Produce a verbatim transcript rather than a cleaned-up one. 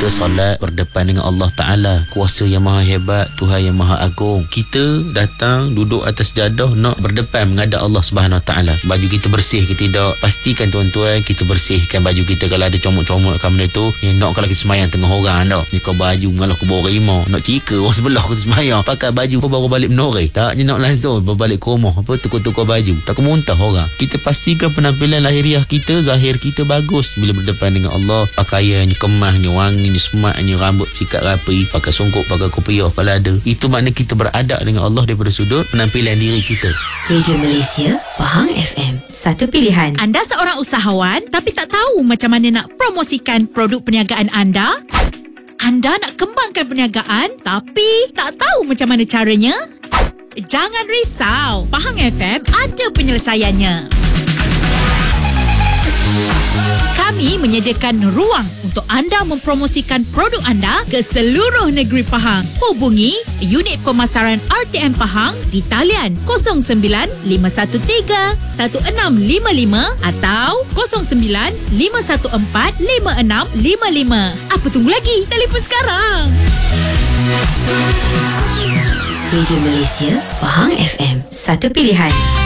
Kita solat berdepan dengan Allah Ta'ala, kuasa yang maha hebat, Tuhan yang maha agung. Kita datang duduk atas jadah nak berdepan menghadap Allah Subhanahu Wa Ta'ala. Baju kita bersih ke tidak? Pastikan tuan-tuan kita bersihkan baju kita. Kalau ada comot-comot kat benda tu, ni nak kalau kita semayang tengah orang tak, ni kau baju mengalah ke bawah rimau, nak cika orang sebelah kita semayang pakai baju apa baru balik menore, tak, ni nak langsung balik ke rumah apa tukar-tukar baju, tak muntah orang. Kita pastikan penampilan lahiriah kita, zahir kita bagus bila berdepan dengan Allah. Pakaiannya kemasnya, wanginya, semaknya, rambut sikat rapi, pakai songkok, pakai kopiah kalau ada. Itu makna kita beradab dengan Allah daripada sudut penampilan diri kita. Radio Malaysia, Pahang F M, satu pilihan. Anda seorang usahawan tapi tak tahu macam mana nak promosikan produk perniagaan anda? Anda nak kembangkan perniagaan tapi tak tahu macam mana caranya? Jangan risau, Pahang F M ada penyelesaiannya. Kami menyediakan ruang untuk anda mempromosikan produk anda ke seluruh negeri Pahang. Hubungi unit pemasaran R T M Pahang di talian kosong sembilan lima satu tiga satu enam lima lima atau kosong sembilan lima satu empat lima enam lima lima. Apa tunggu lagi? Telefon sekarang. Radio Malaysia, Pahang F M, satu pilihan.